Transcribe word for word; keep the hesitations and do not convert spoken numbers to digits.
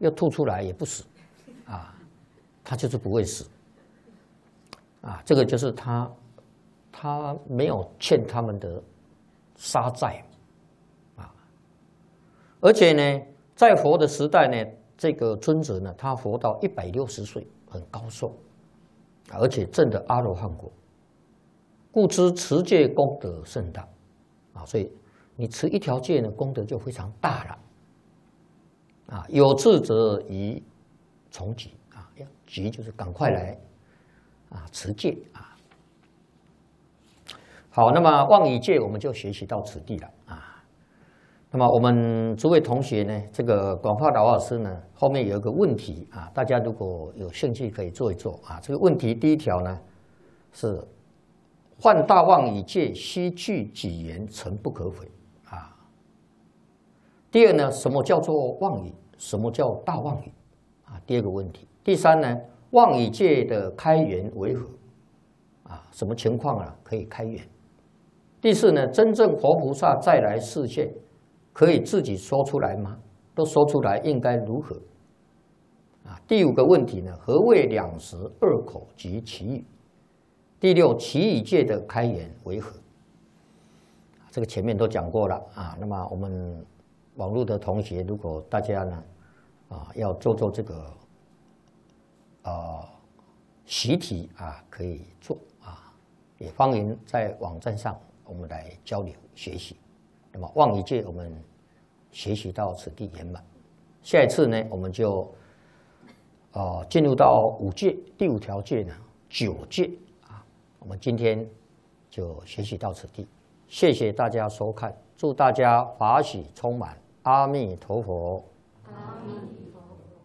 又吐出来也不死，啊，他就是不会死，啊，这个就是他他没有欠他们的杀债，啊，而且呢，在佛的时代呢，这个尊者呢，他活到一百六十岁，很高寿，而且证得阿罗汉果，故知持戒功德甚大，啊，所以你持一条戒呢，功德就非常大了。啊，有志者宜从己啊，急就是赶快来啊，持戒啊。好，那么妄语戒我们就学习到此地了啊。那么我们诸位同学呢，这个广化老师呢，后面有一个问题啊，大家如果有兴趣可以做一做啊。这个问题第一条呢是犯大妄语戒，须具几言，诚不可毁啊。第二呢，什么叫做妄语？什么叫大妄语？啊，第二个问题。第三呢，妄语戒的开源为何？啊，什么情况啊可以开源？第四呢，真正活菩萨再来示现，可以自己说出来吗？都说出来应该如何？啊，第五个问题呢，何谓两识、二口及其语？第六，其语戒的开源为何？这个前面都讲过了啊。那么我们网络的同学，如果大家呢，啊，要做做这个，呃，习题啊，可以做啊，也欢迎在网站上我们来交流学习。那么妄语戒我们学习到此地圆满，下一次呢，我们就，呃，进入到五戒，第五条戒呢，九戒啊，我们今天就学习到此地。谢谢大家收看，祝大家法喜充满，阿弥陀佛。阿弥。